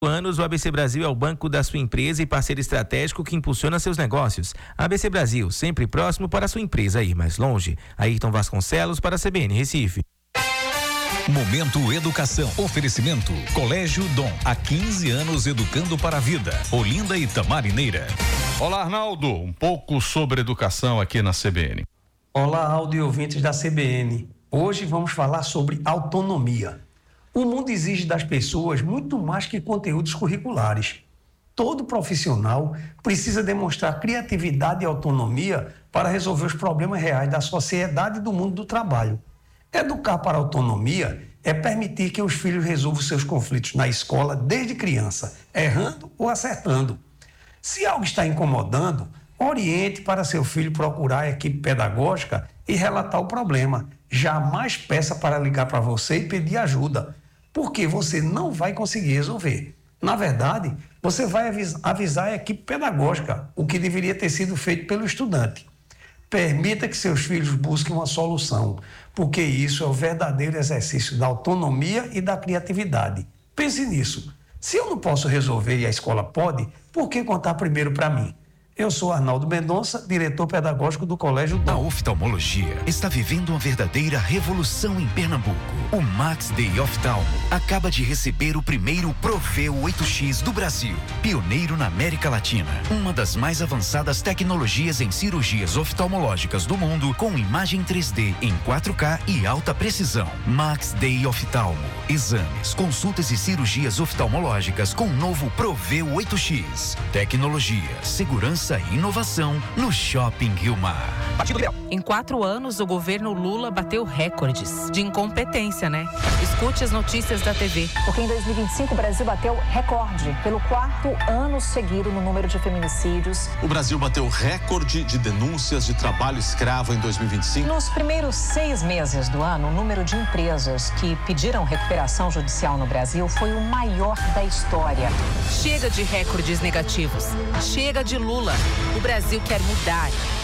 anos, o ABC Brasil é o banco da sua empresa e parceiro estratégico que impulsiona seus negócios. ABC Brasil, sempre próximo para a sua empresa ir mais longe. Ayrton Vasconcelos para a CBN Recife. Momento Educação. Oferecimento Colégio Dom. Há 15 anos educando para a vida. Olinda e Tamarineira. Olá, Arnaldo. Um pouco sobre educação aqui na CBN. Olá, áudio e ouvintes da CBN. Hoje vamos falar sobre autonomia. O mundo exige das pessoas muito mais que conteúdos curriculares. Todo profissional precisa demonstrar criatividade e autonomia para resolver os problemas reais da sociedade e do mundo do trabalho. Educar para a autonomia é permitir que os filhos resolvam seus conflitos na escola desde criança, errando ou acertando. Se algo está incomodando, oriente para seu filho procurar a equipe pedagógica e relatar o problema. Jamais peça para ligar para você e pedir ajuda, porque você não vai conseguir resolver. Na verdade, você vai avisar a equipe pedagógica, o que deveria ter sido feito pelo estudante. Permita que seus filhos busquem uma solução, porque isso é o verdadeiro exercício da autonomia e da criatividade. Pense nisso. Se eu não posso resolver e a escola pode, por que contar primeiro para mim? Eu sou Arnaldo Mendonça, diretor pedagógico do Colégio Dom. A oftalmologia está vivendo uma verdadeira revolução em Pernambuco. O Max Day Oftalmo acaba de receber o primeiro Proveu 8X do Brasil, pioneiro na América Latina. Uma das mais avançadas tecnologias em cirurgias oftalmológicas do mundo, com imagem 3D em 4K e alta precisão. Max Day Oftalmo. Exames, consultas e cirurgias oftalmológicas com o novo Proveu 8X. Tecnologia, segurança e inovação no Shopping Rio Mar. Em 4 anos, o governo Lula bateu recordes de incompetência, né? Escute as notícias da TV. Porque em 2025 o Brasil bateu recorde pelo 4º ano seguido no número de feminicídios. O Brasil bateu recorde de denúncias de trabalho escravo em 2025. Nos primeiros 6 meses do ano, o número de empresas que pediram recuperação judicial no Brasil foi o maior da história. Chega de recordes negativos. Chega de Lula. O Brasil quer mudar.